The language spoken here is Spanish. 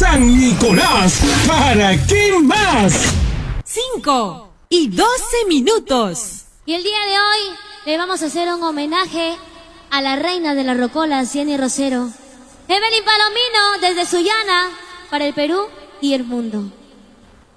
San Nicolás, ¿para qué más? 5:12. Y el día de hoy le vamos a hacer un homenaje a la reina de la rocola, Cieny Rosero. Evelyn Palomino, desde Sullana, para el Perú y el mundo.